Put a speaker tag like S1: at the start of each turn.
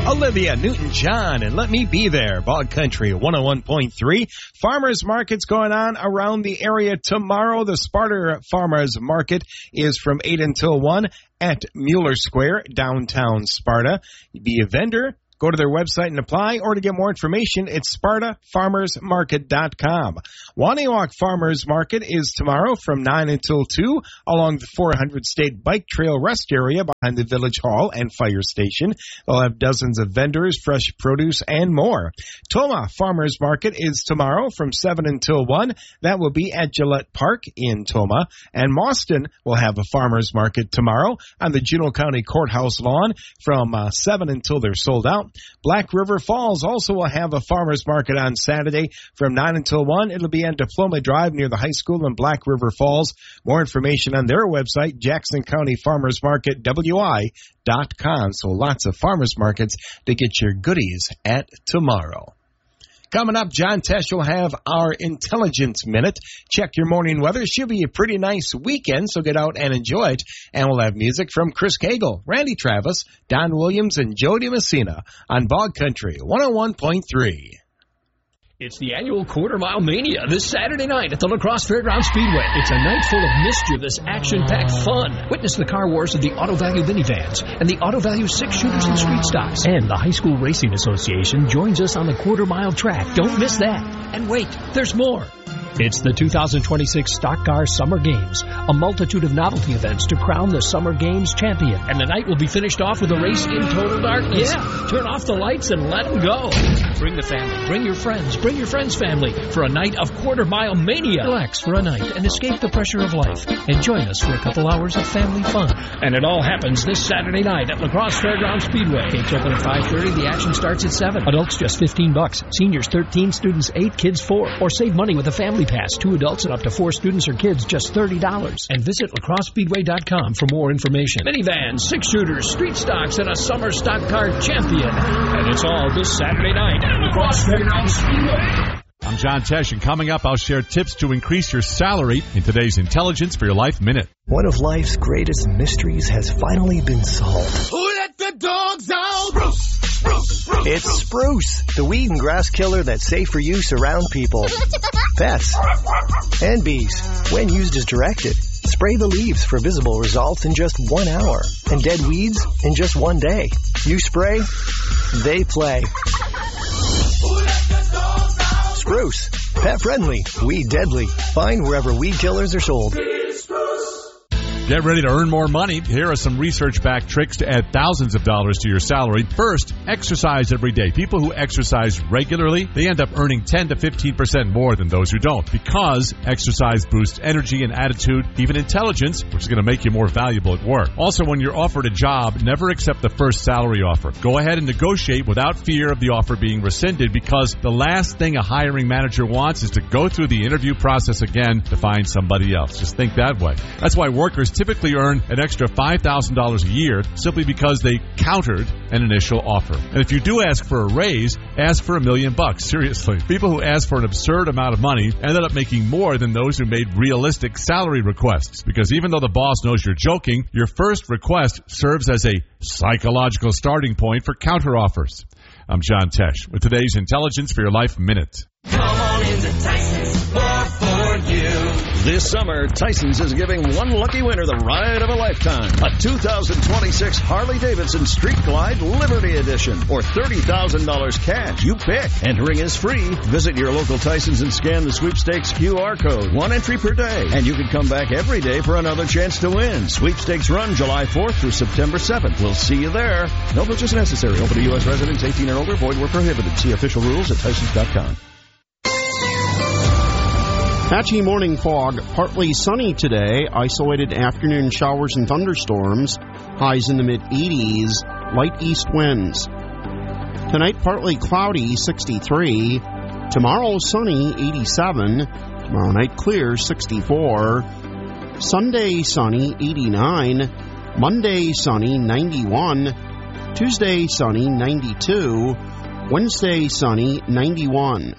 S1: Olivia Newton-John and Let Me Be There. Bog Country 101.3. Farmers markets going on around the area tomorrow. The Sparta Farmers Market is from 8 until 1 at Mueller Square, downtown Sparta. Be a vendor. Go to their website and apply, or to get more information, it's SpartaFarmersMarket.com. Waniwak Farmers Market is tomorrow from 9 until 2 along the 400 State Bike Trail Rest Area behind the Village Hall and Fire Station. They'll have dozens of vendors, fresh produce, and more. Tomah Farmers Market is tomorrow from 7 until 1. That will be at Gillette Park in Tomah. And Mauston will have a farmers market tomorrow on the Juneau County Courthouse lawn from 7 until they're sold out. Black River Falls also will have a farmers market on Saturday from 9 until 1. It'll be on Diploma Drive near the high school in Black River Falls. More information on their website, Jackson County Farmers Market, WI.com. So lots of farmers markets to get your goodies at tomorrow. Coming up, John Tesh will have our Intelligence Minute. Check your morning weather. Should be a pretty nice weekend, so get out and enjoy it. And we'll have music from Chris Cagle, Randy Travis, Don Williams, and Jody Messina on Bog Country 101.3.
S2: It's the annual Quarter Mile Mania this Saturday night at the La Crosse Fairgrounds Speedway. It's a night full of mischievous, action-packed fun. Witness the car wars of the Auto Value minivans and the Auto Value 6-shooters and street stocks. And the High School Racing Association joins us on the Quarter Mile track. Don't miss that. And wait, there's more. It's the 2026 Stock Car Summer Games, a multitude of novelty events to crown the Summer Games champion. And the night will be finished off with a race in total darkness. Yeah, turn off the lights and let them go. Bring the family, bring your friends family for a night of Quarter Mile Mania. Relax for a night and escape the pressure of life. And join us for a couple hours of family fun. And it all happens this Saturday night at La Crosse Fairgrounds Speedway. Gates open at 5:30. The action starts at 7. Adults just $15. Seniors 13, students 8, kids 4. Or save money with a family pass. 2 adults and up to 4 students or kids, just $30. And visit lacrossespeedway.com for more information. Minivans, 6-shooters, street stocks, and a summer stock car champion. And it's all this Saturday night at La Crosse Fairgrounds Speedway.
S3: I'm John Tesh, and coming up, I'll share tips to increase your salary in today's Intelligence for Your Life Minute.
S4: One of life's greatest mysteries has finally been solved.
S5: Who let the dogs out? Spruce! Spruce! Spruce!
S4: It's Spruce, the weed and grass killer that's safe for use around people, pets, and bees. When used as directed, spray the leaves for visible results in just 1 hour, and dead weeds in just 1 day. You spray, they play. Spruce, pet friendly, weed deadly. Find wherever weed killers are sold.
S3: Get ready to earn more money. Here are some research-backed tricks to add thousands of dollars to your salary. First, exercise every day. People who exercise regularly, they end up earning 10 to 15% more than those who don't, because exercise boosts energy and attitude, even intelligence, which is going to make you more valuable at work. Also, when you're offered a job, never accept the first salary offer. Go ahead and negotiate without fear of the offer being rescinded, because the last thing a hiring manager wants is to go through the interview process again to find somebody else. Just think that way. That's why workers typically earn an extra $5,000 a year simply because they countered an initial offer. And if you do ask for a raise, ask for $1 million. Seriously. People who ask for an absurd amount of money ended up making more than those who made realistic salary requests. Because even though the boss knows you're joking, your first request serves as a psychological starting point for counteroffers. I'm John Tesh with today's Intelligence for Your Life Minute.
S5: Come on into Tyson's, more for you.
S6: This summer, Tyson's is giving one lucky winner the ride of a lifetime. A 2026 Harley-Davidson Street Glide Liberty Edition, or $30,000 cash. You pick. Entering is free. Visit your local Tyson's and scan the sweepstakes QR code. 1 entry per day, and you can come back every day for another chance to win. Sweepstakes run July 4th through September 7th. We'll see you there. No purchase necessary. Open to U.S. residents 18 or older. Void where prohibited. See official rules at Tysons.com.
S7: Patchy morning fog, partly sunny today, isolated afternoon showers and thunderstorms, highs in the mid-80s, light east winds. Tonight, partly cloudy, 63. Tomorrow, sunny, 87. Tomorrow night, clear, 64. Sunday, sunny, 89. Monday, sunny, 91. Tuesday, sunny, 92. Wednesday, sunny, 91.